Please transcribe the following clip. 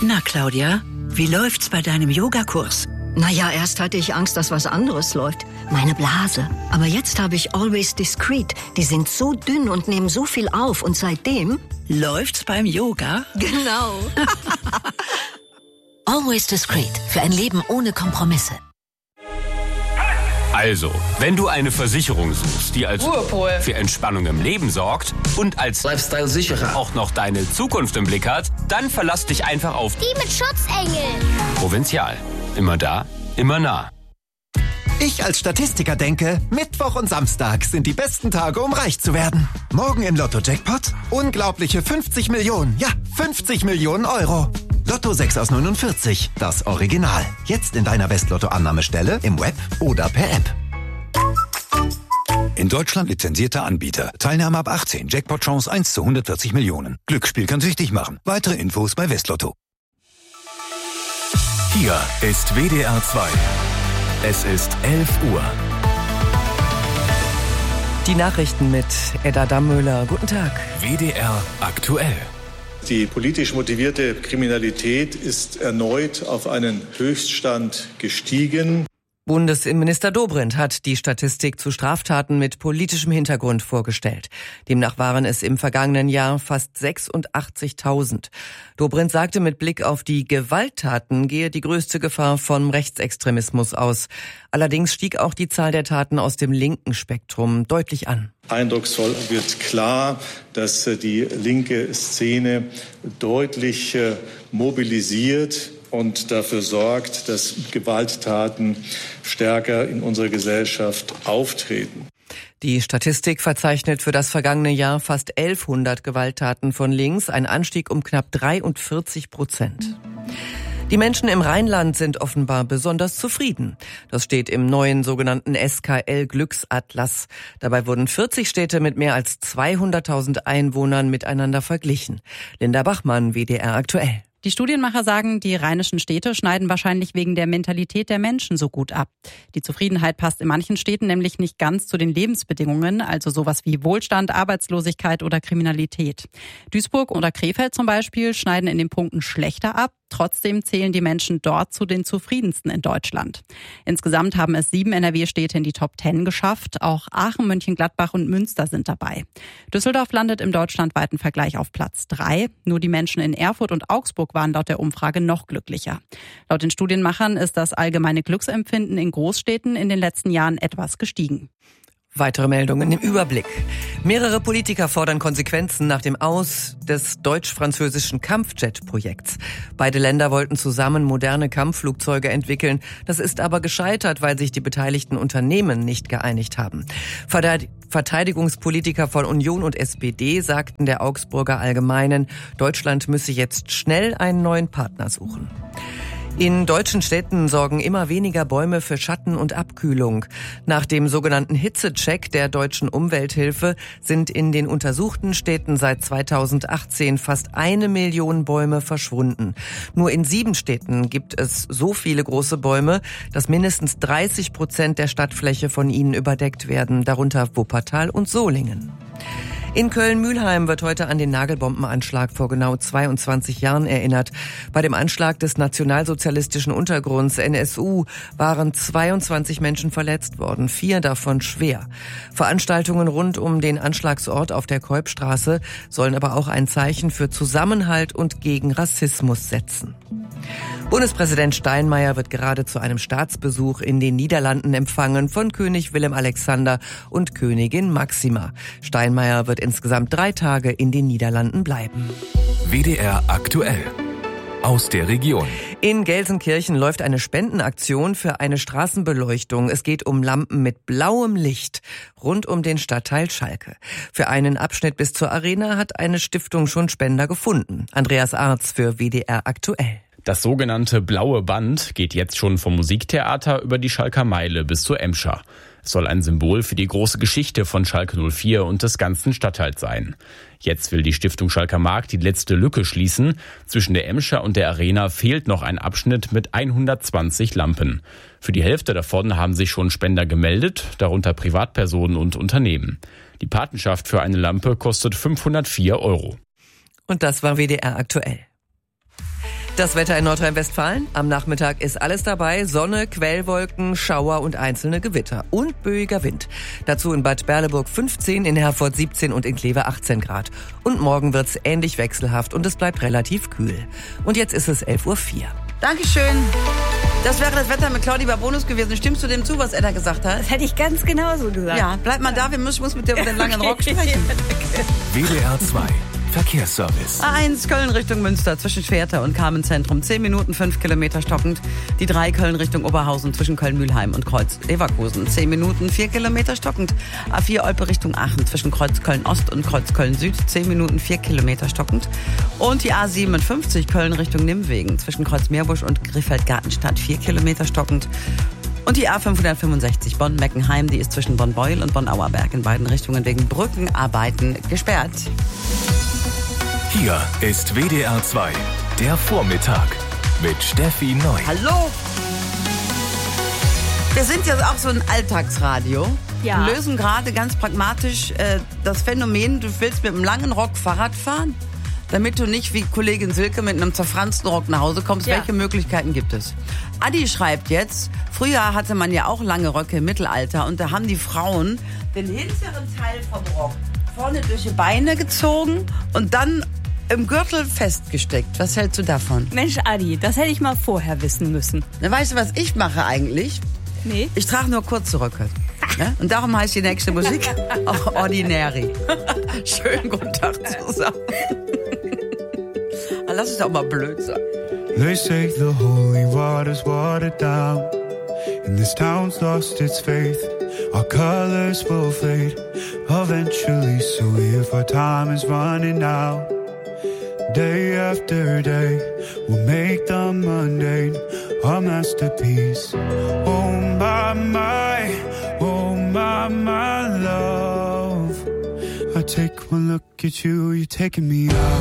Na, Claudia, wie läuft's bei deinem Yogakurs? Naja, erst hatte ich Angst, dass was anderes läuft. Meine Blase. Aber jetzt habe ich Always Discreet. Die sind so dünn und nehmen so viel auf. Und seitdem... Läuft's beim Yoga? Genau. Always Discreet. Für ein Leben ohne Kompromisse. Also, wenn du eine Versicherung suchst, die als Ruhepol für Entspannung im Leben sorgt und als Lifestyle-Sicherer auch noch deine Zukunft im Blick hat, dann verlass dich einfach auf die mit Schutzengel. Provinzial. Immer da, immer nah. Ich als Statistiker denke, Mittwoch und Samstag sind die besten Tage, um reich zu werden. Morgen im Lotto-Jackpot unglaubliche 50 Millionen. Ja, 50 Millionen Euro. Lotto 6 aus 49, das Original. Jetzt in deiner Westlotto-Annahmestelle, im Web oder per App. In Deutschland lizenzierter Anbieter. Teilnahme ab 18. Jackpot-Chance 1 zu 140 Millionen. Glücksspiel kann süchtig machen. Weitere Infos bei Westlotto. Hier ist WDR 2. Es ist 11 Uhr. Die Nachrichten mit Edda Dammöhler. Guten Tag. WDR aktuell. Die politisch motivierte Kriminalität ist erneut auf einen Höchststand gestiegen. Bundesinnenminister Dobrindt hat die Statistik zu Straftaten mit politischem Hintergrund vorgestellt. Demnach waren es im vergangenen Jahr fast 86.000. Dobrindt sagte, mit Blick auf die Gewalttaten gehe die größte Gefahr vom Rechtsextremismus aus. Allerdings stieg auch die Zahl der Taten aus dem linken Spektrum deutlich an. Eindrucksvoll wird klar, dass die linke Szene deutlich mobilisiert und dafür sorgt, dass Gewalttaten stärker in unserer Gesellschaft auftreten. Die Statistik verzeichnet für das vergangene Jahr fast 1100 Gewalttaten von links, ein Anstieg um knapp 43%. Die Menschen im Rheinland sind offenbar besonders zufrieden. Das steht im neuen sogenannten SKL-Glücksatlas. Dabei wurden 40 Städte mit mehr als 200.000 Einwohnern miteinander verglichen. Linda Bachmann, WDR aktuell. Die Studienmacher sagen, die rheinischen Städte schneiden wahrscheinlich wegen der Mentalität der Menschen so gut ab. Die Zufriedenheit passt in manchen Städten nämlich nicht ganz zu den Lebensbedingungen, also sowas wie Wohlstand, Arbeitslosigkeit oder Kriminalität. Duisburg oder Krefeld zum Beispiel schneiden in den Punkten schlechter ab. Trotzdem zählen die Menschen dort zu den zufriedensten in Deutschland. Insgesamt haben es 7 NRW-Städte in die Top 10 geschafft. Auch Aachen, Mönchengladbach und Münster sind dabei. Düsseldorf landet im deutschlandweiten Vergleich auf Platz 3. Nur die Menschen in Erfurt und Augsburg waren laut der Umfrage noch glücklicher. Laut den Studienmachern ist das allgemeine Glücksempfinden in Großstädten in den letzten Jahren etwas gestiegen. Weitere Meldungen im Überblick. Mehrere Politiker fordern Konsequenzen nach dem Aus des deutsch-französischen Kampfjet-Projekts. Beide Länder wollten zusammen moderne Kampfflugzeuge entwickeln. Das ist aber gescheitert, weil sich die beteiligten Unternehmen nicht geeinigt haben. Verteidigungspolitiker von Union und SPD sagten der Augsburger Allgemeinen, Deutschland müsse jetzt schnell einen neuen Partner suchen. In deutschen Städten sorgen immer weniger Bäume für Schatten und Abkühlung. Nach dem sogenannten Hitzecheck der Deutschen Umwelthilfe sind in den untersuchten Städten seit 2018 fast 1 Million Bäume verschwunden. Nur in 7 Städten gibt es so viele große Bäume, dass mindestens 30% der Stadtfläche von ihnen überdeckt werden, darunter Wuppertal und Solingen. In Köln-Mülheim wird heute an den Nagelbombenanschlag vor genau 22 Jahren erinnert. Bei dem Anschlag des nationalsozialistischen Untergrunds NSU waren 22 Menschen verletzt worden, 4 davon schwer. Veranstaltungen rund um den Anschlagsort auf der Keupstraße sollen aber auch ein Zeichen für Zusammenhalt und gegen Rassismus setzen. Bundespräsident Steinmeier wird gerade zu einem Staatsbesuch in den Niederlanden empfangen von König Willem Alexander und Königin Máxima. Steinmeier wird insgesamt 3 Tage in den Niederlanden bleiben. WDR aktuell. Aus der Region. In Gelsenkirchen läuft eine Spendenaktion für eine Straßenbeleuchtung. Es geht um Lampen mit blauem Licht rund um den Stadtteil Schalke. Für einen Abschnitt bis zur Arena hat eine Stiftung schon Spender gefunden. Andreas Arz für WDR aktuell. Das sogenannte Blaue Band geht jetzt schon vom Musiktheater über die Schalker Meile bis zur Emscher. Es soll ein Symbol für die große Geschichte von Schalke 04 und des ganzen Stadtteils sein. Jetzt will die Stiftung Schalker Markt die letzte Lücke schließen. Zwischen der Emscher und der Arena fehlt noch ein Abschnitt mit 120 Lampen. Für die Hälfte davon haben sich schon Spender gemeldet, darunter Privatpersonen und Unternehmen. Die Patenschaft für eine Lampe kostet 504 €. Und das war WDR aktuell. Das Wetter in Nordrhein-Westfalen. Am Nachmittag ist alles dabei. Sonne, Quellwolken, Schauer und einzelne Gewitter. Und böiger Wind. Dazu in Bad Berleburg 15, in Herford 17 und in Kleve 18 Grad. Und morgen wird's ähnlich wechselhaft und es bleibt relativ kühl. Und jetzt ist es 11:04 Uhr. Dankeschön. Das wäre das Wetter mit Claudi Bonus gewesen. Stimmst du dem zu, was Edda gesagt hat? Das hätte ich ganz genauso gesagt. Ja, bleib mal da. Ich muss mit dir über den langen Rock sprechen. WDR 2 Verkehrsservice. A1 Köln Richtung Münster zwischen Schwerter und Carmenzentrum 10 Minuten, 5 Kilometer stockend. Die 3 Köln Richtung Oberhausen zwischen Köln-Mühlheim und Kreuz Leverkusen 10 Minuten, 4 Kilometer stockend. A4 Olpe Richtung Aachen zwischen Kreuz Köln-Ost und Kreuz Köln-Süd 10 Minuten, 4 Kilometer stockend. Und die A57 Köln Richtung Nimwegen zwischen Kreuz Meerbusch und Griffeld-Gartenstadt 4 Kilometer stockend. Und die A565 Bonn-Meckenheim, die ist zwischen Bonn-Beuel und Bonn-Auerberg in beiden Richtungen wegen Brückenarbeiten gesperrt. Hier ist WDR 2, der Vormittag mit Steffi Neu. Hallo! Wir sind ja auch so ein Alltagsradio. Ja. Wir lösen gerade ganz pragmatisch das Phänomen, du willst mit einem langen Rock Fahrrad fahren, damit du nicht wie Kollegin Silke mit einem zerfransten Rock nach Hause kommst. Ja. Welche Möglichkeiten gibt es? Adi schreibt jetzt, früher hatte man ja auch lange Röcke im Mittelalter und da haben die Frauen den hinteren Teil vom Rock vorne durch die Beine gezogen und dann im Gürtel festgesteckt. Was hältst du davon? Mensch, Adi, das hätte ich mal vorher wissen müssen. Na, weißt du, was ich mache eigentlich? Nee. Ich trage nur kurze Röcke. Ja? Und darum heißt die nächste Musik auch Ordinary. Schönen guten Tag zusammen. Lass es doch mal blöd sein. They say the holy water's watered down, and this town's lost its faith. Our colors will fade eventually, so if our time is running out, day after day, we'll make the mundane our masterpiece. Oh my, oh my love. I take one look at you, you're taking me out.